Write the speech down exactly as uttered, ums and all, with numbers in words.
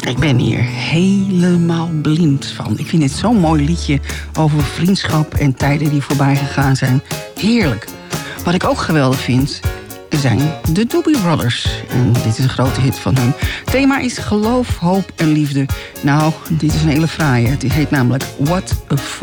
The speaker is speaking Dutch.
Ik ben hier helemaal blind van. Ik vind het zo'n mooi liedje over vriendschap en tijden die voorbij gegaan zijn. Heerlijk. Wat ik ook geweldig vind, zijn de Doobie Brothers. En dit is een grote hit van hun. Het thema is geloof, hoop en liefde. Nou, dit is een hele fraaie. Het heet namelijk What a Fool.